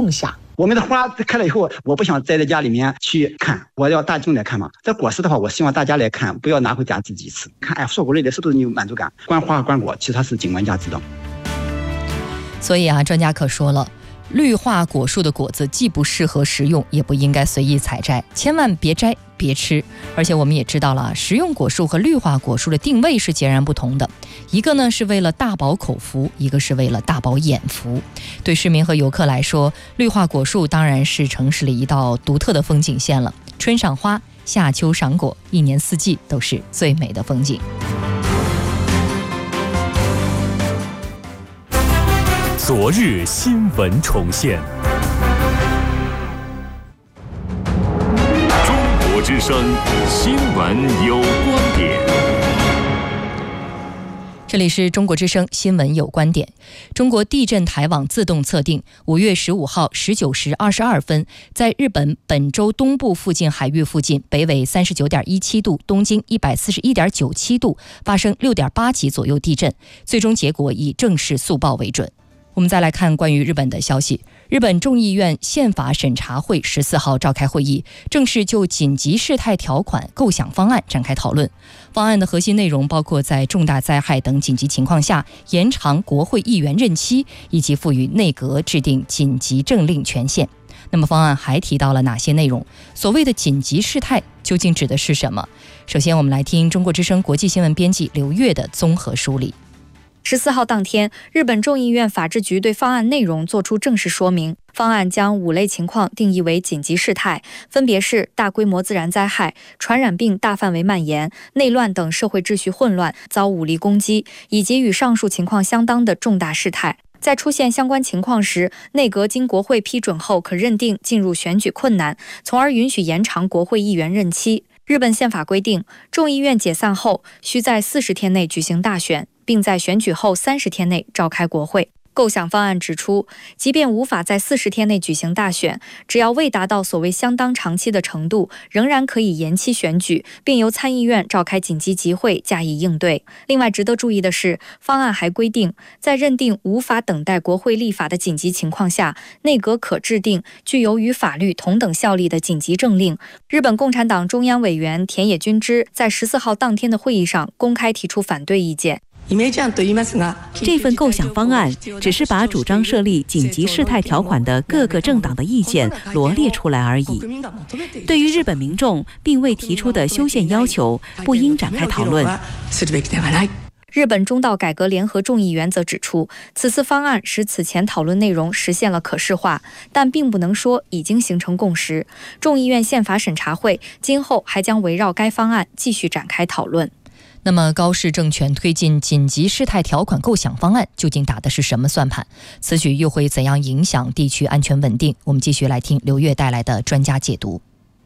梦想。 我们的花开了以后，我不想待在家里面去看，我要大众来看嘛。这果实的话，我希望大家来看，不要拿回家自己吃。看，哎，硕果累累，是不是你有满足感？观花观果，其实它是景观价值的。 所以啊，专家可说了，绿化果树的果子既不适合食用，也不应该随意采摘，千万别摘别吃。而且我们也知道了，食用果树和绿化果树的定位是截然不同的，一个呢是为了大饱口福，一个是为了大饱眼福。对市民和游客来说，绿化果树当然是城市里一道独特的风景线了，春赏花，夏秋赏果，一年四季都是最美的风景。 昨日新闻重现，中国之声新闻有观点。 这里是中国之声新闻有观点。中国地震台网自动测定，5月15号19时22分，在日本本州东部附近海域附近，北纬39.17度，东经141.97度，发生6.8级左右地震，最终结果以正式速报为准。我们再来看关于日本的消息。日本众议院宪法审查会14号召开会议，正式就紧急事态条款构想方案展开讨论。方案的核心内容包括在重大灾害等紧急情况下延长国会议员任期，以及赋予内阁制定紧急政令权限。那么方案还提到了哪些内容？所谓的紧急事态究竟指的是什么？首先我们来听中国之声国际新闻编辑刘越的综合梳理。 14号当天，日本众议院法制局对方案内容作出正式说明。方案将5类情况定义为紧急事态，分别是大规模自然灾害、传染病大范围蔓延、内乱等社会秩序混乱遭武力攻击，以及与上述情况相当的重大事态。在出现相关情况时，内阁经国会批准后可认定进入选举困难，从而允许延长国会议员任期。日本宪法规定，众议院解散后需在40天内举行大选，并在选举后30天内召开国会。构想方案指出，即便无法在40天内举行大选，只要未达到所谓相当长期的程度，仍然可以延期选举，并由参议院召开紧急集会加以应对。另外值得注意的是，方案还规定，在认定无法等待国会立法的紧急情况下，内阁可制定具有与法律同等效力的紧急政令。日本共产党中央委员田野君之在14号当天的会议上公开提出反对意见。 这份构想方案只是把主张设立紧急事态条款的各个政党的意见罗列出来而已。对于日本民众并未提出的修宪要求，不应展开讨论。 日本中道改革联合众议员则指出，此次方案使此前讨论内容实现了可视化，但并不能说已经形成共识。众议院宪法审查会今后还将围绕该方案继续展开讨论。 那么高市政权推进紧急事态条款构想方案究竟打的是什么算盘？此举又会怎样影响地区安全稳定？我们继续来听刘越带来的专家解读。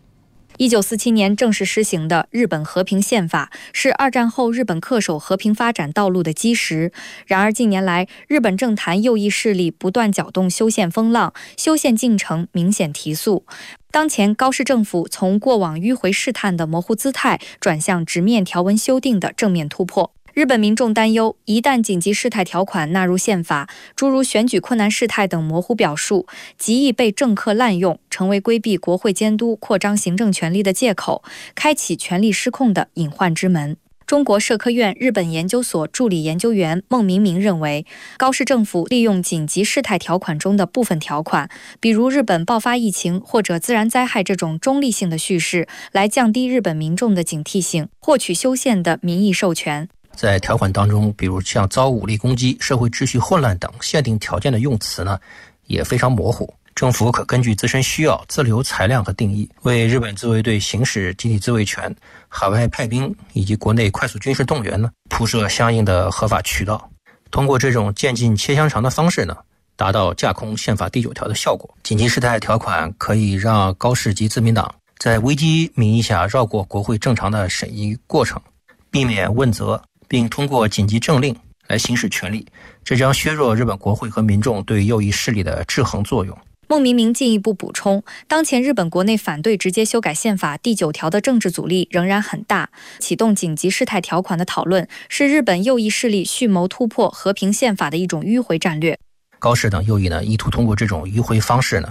1947年正式施行的日本和平宪法是二战后日本恪守和平发展道路的基石。然而近年来，日本政坛右翼势力不断搅动修宪风浪，修宪进程明显提速。当前高市政府从过往迂回试探的模糊姿态，转向直面条文修订的正面突破。日本民众担忧，一旦紧急事态条款纳入宪法，诸如选举困难事态等模糊表述，极易被政客滥用，成为规避国会监督、扩张行政权力的借口，开启权力失控的隐患之门。中国社科院日本研究所助理研究员孟明明认为，高市政府利用紧急事态条款中的部分条款，比如日本爆发疫情或者自然灾害这种中立性的叙事，来降低日本民众的警惕性，获取修宪的民意授权。 在条款当中，比如像遭武力攻击、社会秩序混乱等限定条件的用词呢，也非常模糊。政府可根据自身需要自留裁量和定义，为日本自卫队行使集体自卫权、海外派兵以及国内快速军事动员呢，铺设相应的合法渠道。通过这种渐进切香肠的方式呢，达到架空宪法第9条的效果。紧急事态条款可以让高市及自民党在危机名义下绕过国会正常的审议过程，避免问责，并通过紧急政令来行使权力，这将削弱日本国会和民众对右翼势力的制衡作用。 孟明明进一步补充，当前日本国内反对直接修改宪法第9条的政治阻力仍然很大，启动紧急事态条款的讨论是日本右翼势力蓄谋突破和平宪法的一种迂回战略。 高市等右翼呢，意图通过这种迂回方式呢，